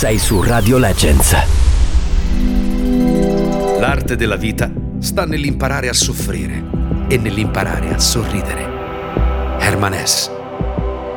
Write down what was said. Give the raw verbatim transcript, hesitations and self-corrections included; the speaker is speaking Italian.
sei su Radio Legends. L'arte della vita sta nell'imparare a soffrire e nell'imparare a sorridere. Herman Hesse.